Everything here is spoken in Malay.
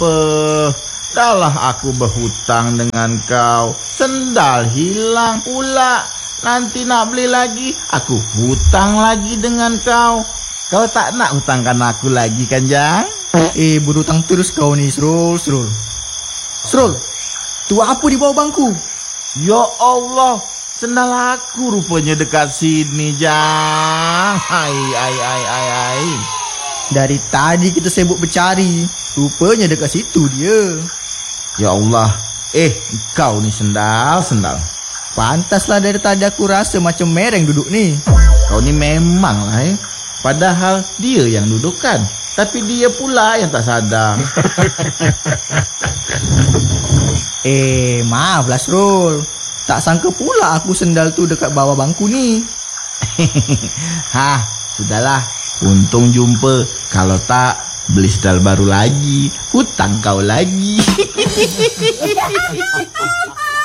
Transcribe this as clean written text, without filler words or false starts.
apa? Dahlah aku berhutang dengan kau, sendal hilang pula. Nanti nak beli lagi, aku hutang lagi dengan kau. Kau tak nak hutangkan aku lagi kan, Jang? Berhutang terus kau ni, Srul. Srul, tu apa di bawah bangku? Ya Allah, sendal aku rupanya dekat sini, Jang. Hai. Dari tadi kita sibuk bercari, rupanya dekat situ dia. Ya Allah, kau ni sendal. Pantaslah dari tadi aku rasa macam mereng duduk ni. Kau ni memang lah padahal dia yang dudukkan, tapi dia pula yang tak sadar. Maaflah Srul, tak sangka pula aku sendal tu dekat bawah bangku ni. Sudahlah, untung jumpa. Kalau tak, beli sendal baru lagi, hutang kau lagi.